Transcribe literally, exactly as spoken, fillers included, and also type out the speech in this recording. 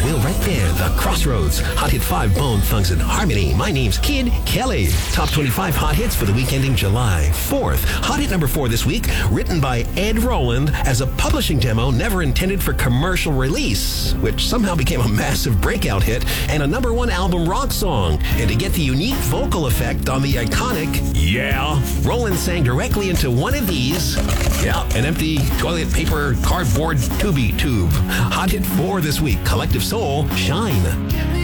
Will Wright Band, The Crossroads, Hot Hit five, Bone Thugs and Harmony. My name's Kid Kelly. Top twenty-five hot hits for the week ending July fourth. Hot hit number four this week, written by Ed Roland as a publishing demo never intended for commercial release, which somehow became a massive breakout hit and a number one album rock song. And to get the unique vocal effect on the iconic Yeah, Roland sang directly into one of these. Yeah, an empty toilet paper cardboard tubey tube. Hot hit four this week, Collective Soul, Shine.